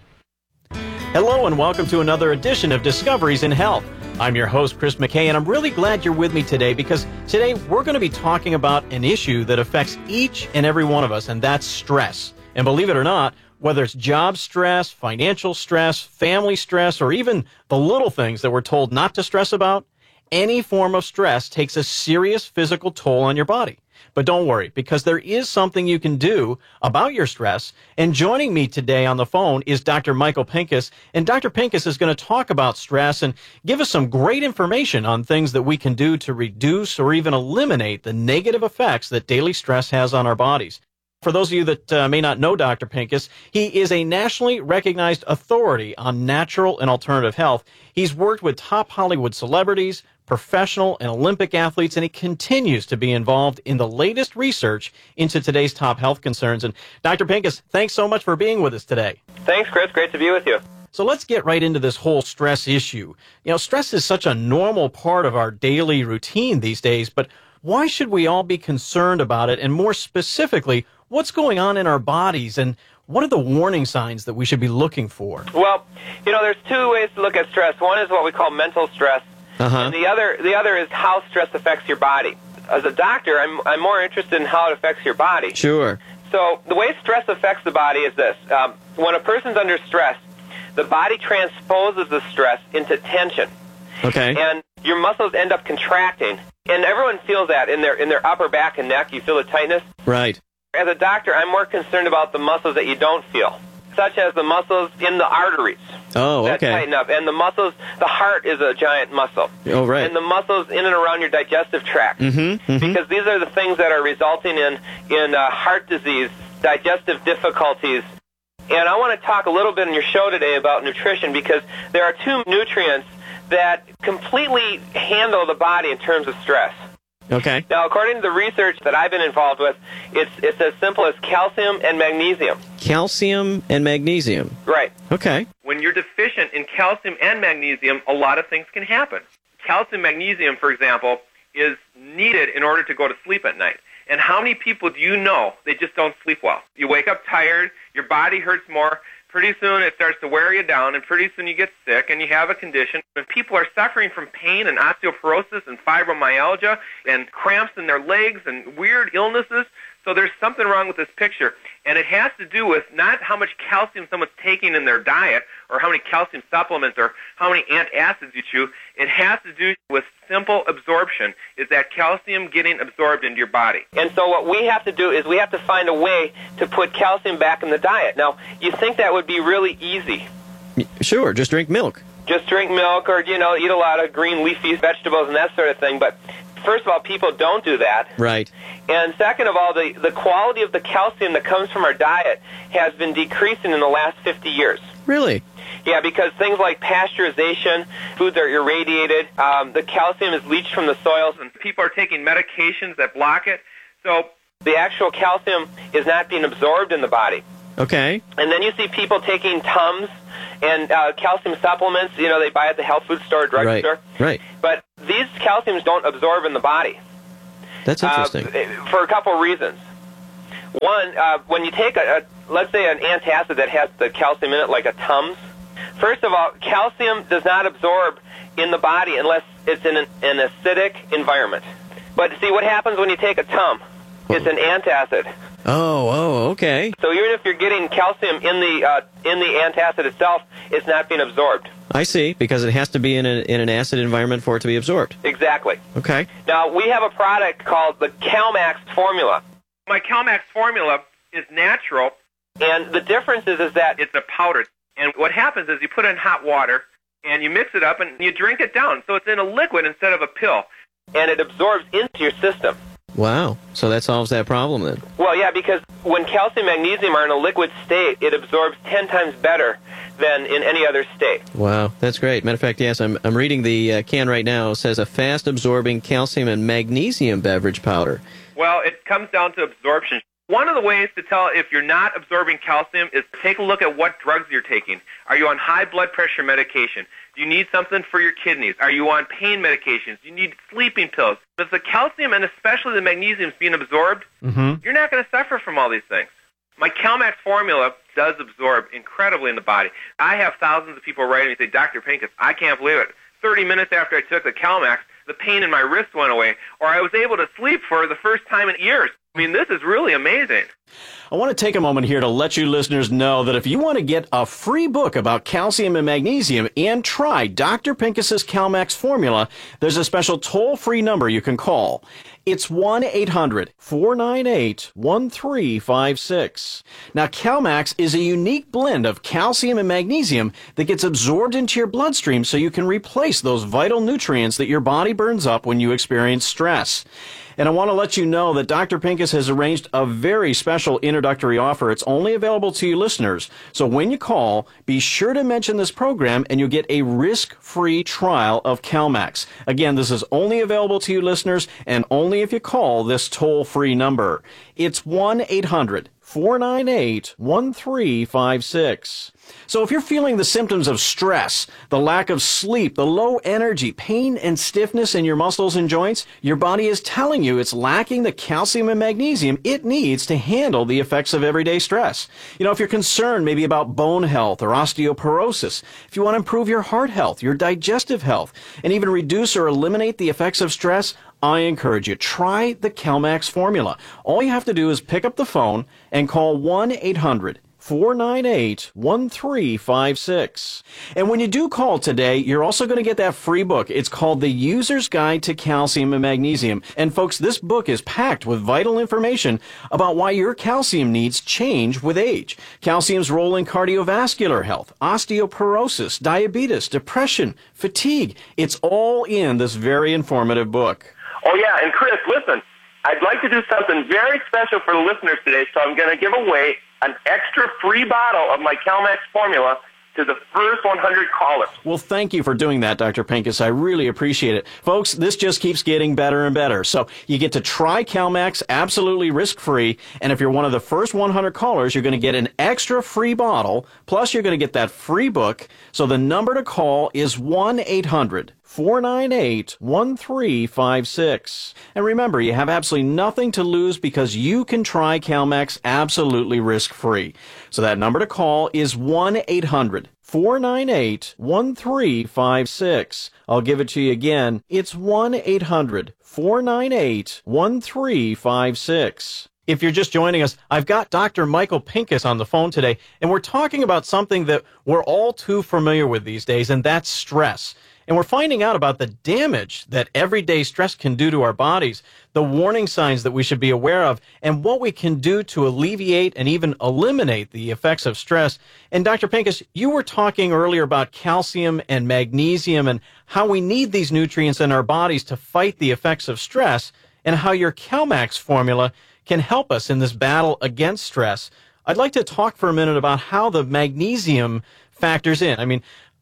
Hello and welcome to another edition of Discoveries in Health. I'm your host, Chris McKay, and I'm really glad you're with me today because today we're going to be talking about an issue that affects each and every one of us, and that's stress. And believe it or not, whether it's job stress, financial stress, family stress, or even the little things that we're told not to stress about, any form of stress takes a serious physical toll on your body. But don't worry, because there is something you can do about your stress. And joining me today on the phone is Doctor Michael Pincus. And Doctor Pincus is going to talk about stress and give us some great information on things that we can do to reduce or even eliminate the negative effects that daily stress has on our bodies. For those of you that uh, may not know Doctor Pincus, he is a nationally recognized authority on natural and alternative health. He's worked with top Hollywood celebrities, professional and Olympic athletes, and he continues to be involved in the latest research into today's top health concerns. And Doctor Pincus, thanks so much for being with us today. Thanks, Chris. Great to be with you. So let's get right into this whole stress issue. You know, stress is such a normal part of our daily routine these days, but why should we all be concerned about it? And more specifically, what's going on in our bodies and what are the warning signs that we should be looking for? Well, you know, there's two ways to look at stress. One is what we call mental stress. Uh-huh. And the other, the other is how stress affects your body. As a doctor, I'm, I'm more interested in how it affects your body. Sure. So the way stress affects the body is this. Um, when a person's under stress, the body transposes the stress into tension. Okay. And your muscles end up contracting. And everyone feels that in their, in their upper back and neck. You feel the tightness. Right. As a doctor, I'm more concerned about the muscles that you don't feel, such as the muscles in the arteries. Oh, that okay. tighten up. And the muscles, the heart is a giant muscle. Oh, right. And the muscles in and around your digestive tract. Mm-hmm, mm-hmm. Because these are the things that are resulting in, in uh, heart disease, digestive difficulties. And I want to talk a little bit in your show today about nutrition because there are two nutrients that completely handle the body in terms of stress. Okay. Now, according to the research that I've been involved with, it's it's as simple as calcium and magnesium. Calcium and magnesium. Right. Okay. When you're deficient in calcium and magnesium, a lot of things can happen. Calcium, magnesium, for example, is needed in order to go to sleep at night. And how many people do you know they just don't sleep well? You wake up tired, your body hurts more. Pretty soon it starts to wear you down, and pretty soon you get sick and you have a condition. And people are suffering from pain and osteoporosis and fibromyalgia and cramps in their legs and weird illnesses. So there's something wrong with this picture. And it has to do with not how much calcium someone's taking in their diet or how many calcium supplements or how many antacids you chew. It has to do with simple absorption, is that calcium getting absorbed into your body. And so what we have to do is we have to find a way to put calcium back in the diet. Now, you think that would be really easy. Sure, just drink milk. Just drink milk or, you know, eat a lot of green leafy vegetables and that sort of thing. But first of all, people don't do that. Right. And second of all, the, the quality of the calcium that comes from our diet has been decreasing in the last fifty years. Really? Yeah, because things like pasteurization, foods are irradiated, um, the calcium is leached from the soils, and people are taking medications that block it. So The actual calcium is not being absorbed in the body. Okay. And then you see people taking Tums and uh, calcium supplements, you know, they buy at the health food store, drugstore. Right, right. But these calciums don't absorb in the body. That's interesting. Uh, for a couple of reasons. One, uh, when you take, a, a, let's say, an antacid that has the calcium in it, like a Tums, first of all, calcium does not absorb in the body unless it's in an, an acidic environment. But see, what happens when you take a Tum? It's an antacid. Oh, oh, okay. So even if you're getting calcium in the uh, in the antacid itself, it's not being absorbed. I see, because it has to be in, a, in an acid environment for it to be absorbed. Exactly. Okay. Now, we have a product called the CalMax formula. My CalMax formula is natural, and the difference is, is that it's a powder. And what happens is you put it in hot water, and you mix it up, and you drink it down. So it's in a liquid instead of a pill, and it absorbs into your system. Wow. So that solves that problem then. Well, yeah, because when calcium and magnesium are in a liquid state, it absorbs ten times better than in any other state. Wow, that's great. Matter of fact, yes, I'm, I'm reading the uh, can right now. It says a fast-absorbing calcium and magnesium beverage powder. Well, it comes down to absorption. One of the ways to tell if you're not absorbing calcium is take a look at what drugs you're taking. Are you on high blood pressure medication? Do you need something for your kidneys? Are you on pain medications? Do you need sleeping pills? If the calcium and especially the magnesium is being absorbed, mm-hmm. you're not going to suffer from all these things. My CalMax formula does absorb incredibly in the body. I have thousands of people writing me and say, Doctor Pincus, I can't believe it. thirty minutes after I took the CalMax, the pain in my wrist went away, or I was able to sleep for the first time in years. I mean, this is really amazing. I want to take a moment here to let you listeners know that if you want to get a free book about calcium and magnesium and try Doctor Pincus's CalMax formula, there's a special toll-free number you can call. It's one eight hundred four nine eight one three five six. Now, CalMax is a unique blend of calcium and magnesium that gets absorbed into your bloodstream so you can replace those vital nutrients that your body burns up when you experience stress. And I want to let you know that Doctor Pincus has arranged a very special introductory offer. It's only available to you listeners. So when you call, be sure to mention this program and you'll get a risk-free trial of CalMax. Again, this is only available to you listeners and only if you call this toll-free number. It's one eight hundred four nine eight one three five six. So if you're feeling the symptoms of stress, the lack of sleep, the low energy, pain and stiffness in your muscles and joints, your body is telling you it's lacking the calcium and magnesium it needs to handle the effects of everyday stress. You know, if you're concerned maybe about bone health or osteoporosis, if you want to improve your heart health, your digestive health, and even reduce or eliminate the effects of stress, I encourage you, try the CalMax formula. All you have to do is pick up the phone and call one eight hundred four nine eight one three five six. And when you do call today, you're also going to get that free book. It's called The User's Guide to Calcium and Magnesium. And folks, this book is packed with vital information about why your calcium needs change with age. Calcium's role in cardiovascular health, osteoporosis, diabetes, depression, fatigue. It's all in this very informative book. Oh, yeah, and Chris, listen, I'd like to do something very special for the listeners today, so I'm going to give away an extra free bottle of my CalMax formula to the first one hundred callers. Well, thank you for doing that, Doctor Pincus. I really appreciate it. Folks, this just keeps getting better and better. So you get to try CalMax absolutely risk-free, and if you're one of the first one hundred callers, you're going to get an extra free bottle, plus you're going to get that free book. So the number to call is one eight hundred four nine eight one three five six. And remember, you have absolutely nothing to lose because you can try CalMax absolutely risk-free. So that number to call is one eight hundred four nine eight one three five six. I'll give it to you again. It's one eight hundred four nine eight one three five six. If you're just joining us, I've got Doctor Michael Pincus on the phone today, and we're talking about something that we're all too familiar with these days, and that's stress. And we're finding out about the damage that everyday stress can do to our bodies, the warning signs that we should be aware of, and what we can do to alleviate and even eliminate the effects of stress. And Doctor Pincus, you were talking earlier about calcium and magnesium and how we need these nutrients in our bodies to fight the effects of stress, and how your CalMax formula can help us in this battle against stress. I'd like to talk for a minute about how the magnesium factors in. I mean,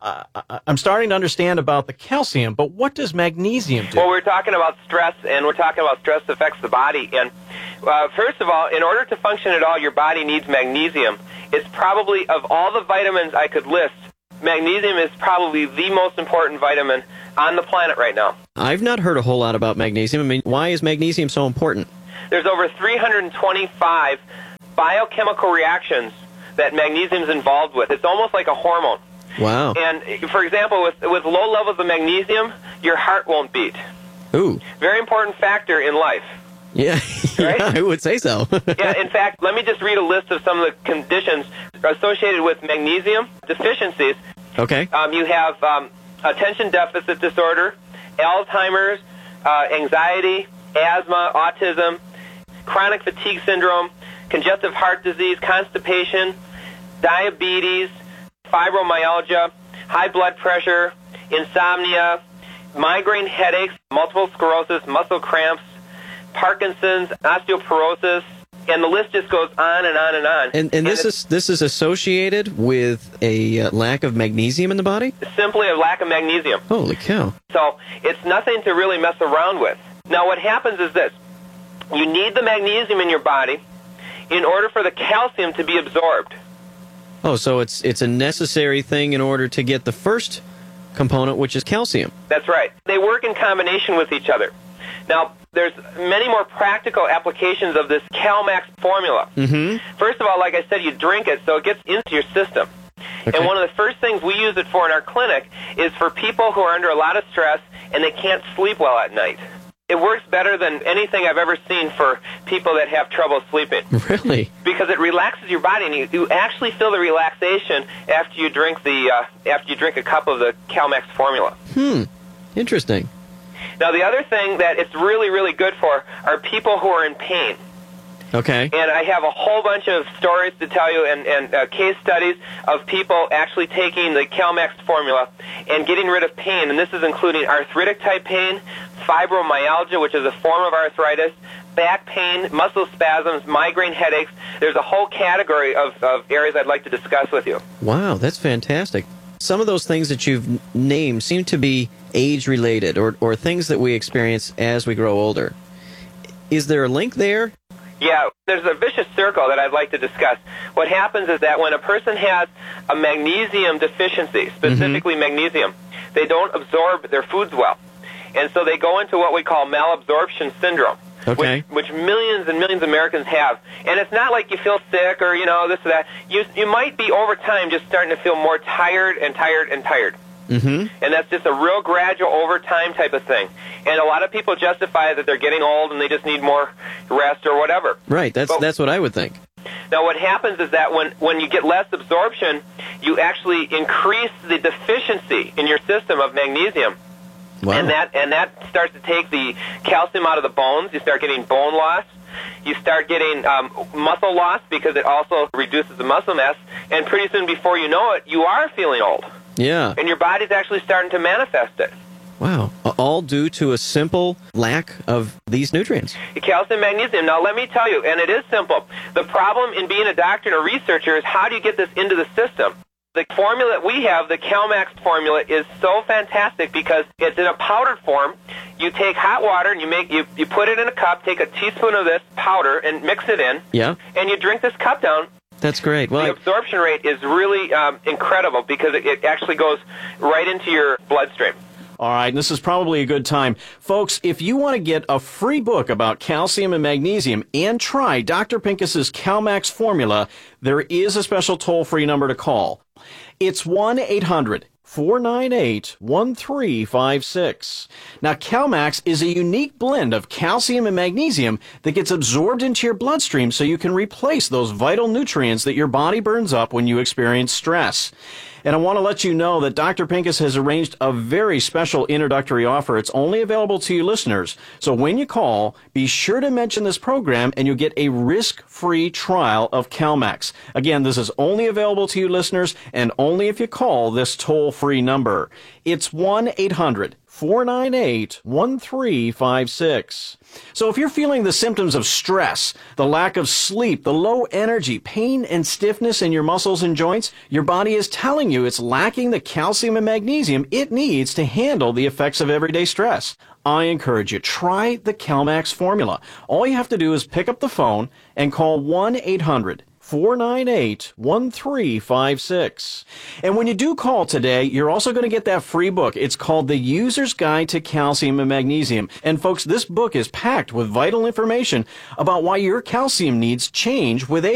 uh, I'm starting to understand about the calcium, but what does magnesium do? Well, we're talking about stress, and we're talking about stress affects the body. And uh, first of all, in order to function at all, your body needs magnesium. It's probably, of all the vitamins I could list, magnesium is probably the most important vitamin on the planet right now. I've not heard a whole lot about magnesium. I mean, why is magnesium so important? There's over three hundred twenty-five biochemical reactions that magnesium is involved with. It's almost like a hormone. Wow. And, for example, with, with low levels of magnesium, your heart won't beat. Ooh. Very important factor in life. Yeah, Right? yeah, I would say so. Yeah, in fact, let me just read a list of some of the conditions associated with magnesium deficiencies. Okay. Um, you have um, attention deficit disorder, Alzheimer's, uh, anxiety, asthma, autism, chronic fatigue syndrome, congestive heart disease, constipation, diabetes, fibromyalgia, high blood pressure, insomnia, migraine headaches, multiple sclerosis, muscle cramps, Parkinson's, osteoporosis, and the list just goes on and on and on. And, and this is this is associated with a uh, lack of magnesium in the body? Simply a lack of magnesium. Holy cow. So it's nothing to really mess around with. Now what happens is this. You need the magnesium in your body in order for the calcium to be absorbed. Oh, so it's it's a necessary thing in order to get the first component, which is calcium. That's right. They work in combination with each other. Now, there's many more practical applications of this CalMax formula. Mm-hmm. First of all, like I said, you drink it so it gets into your system. Okay. And one of the first things we use it for in our clinic is for people who are under a lot of stress and they can't sleep well at night. It works better than anything I've ever seen for people that have trouble sleeping. Really? Because it relaxes your body, and you, you actually feel the relaxation after you drink the uh, after you drink a cup of the CalMax formula. Hmm. Interesting. Now, the other thing that it's really, really good for are people who are in pain. Okay. And I have a whole bunch of stories to tell you and, and uh, case studies of people actually taking the CalMax formula and getting rid of pain. And this is including arthritic type pain, fibromyalgia, which is a form of arthritis, back pain, muscle spasms, migraine headaches. There's a whole category of, of areas I'd like to discuss with you. Wow, that's fantastic. Some of those things that you've named seem to be age-related or, or things that we experience as we grow older. Is there a link there? Yeah, there's a vicious circle that I'd like to discuss. What happens is that when a person has a magnesium deficiency, specifically mm-hmm. magnesium, they don't absorb their foods well. And so they go into what we call malabsorption syndrome, okay. which, which millions and millions of Americans have. And it's not like you feel sick or, you know, this or that. You, you might be over time just starting to feel more tired and tired and tired. Mm-hmm. And that's just a real gradual over time type of thing. And a lot of people justify that they're getting old and they just need more rest or whatever. Right, that's but, that's what I would think. Now what happens is that when, when you get less absorption, you actually increase the deficiency in your system of magnesium. Wow. And that and that starts to take the calcium out of the bones. You start getting bone loss. You start getting um, muscle loss because it also reduces the muscle mass. And pretty soon before you know it, you are feeling old. Yeah. And your body's actually starting to manifest it. Wow. All due to a simple lack of these nutrients. Calcium, magnesium. Now, let me tell you, and it is simple. The problem in being a doctor and a researcher is how do you get this into the system? The formula that we have, the CalMax formula, is so fantastic because it's in a powdered form. You take hot water and you make you, you put it in a cup, take a teaspoon of this powder and mix it in, yeah. and you drink this cup down. That's great. Well, the absorption rate is really um, incredible because it, it actually goes right into your bloodstream. All right, and this is probably a good time. Folks, if you want to get a free book about calcium and magnesium and try Doctor Pincus's CalMax formula, there is a special toll-free number to call. It's one eight hundred four nine eight one three five six. Now, CalMax is a unique blend of calcium and magnesium that gets absorbed into your bloodstream so you can replace those vital nutrients that your body burns up when you experience stress. And I want to let you know that Doctor Pincus has arranged a very special introductory offer. It's only available to you listeners. So when you call, be sure to mention this program and you'll get a risk-free trial of CalMax. Again, this is only available to you listeners and only if you call this toll-free number. It's one eight hundred four nine eight, one three five six. So if you're feeling the symptoms of stress, the lack of sleep, the low energy, pain and stiffness in your muscles and joints, your body is telling you it's lacking the calcium and magnesium it needs to handle the effects of everyday stress. I encourage you, try the CalMax formula. All you have to do is pick up the phone and call one eight hundred, four nine eight, one three five six. And when you do call today, you're also going to get that free book. It's called The User's Guide to Calcium and Magnesium. And folks, this book is packed with vital information about why your calcium needs change with age.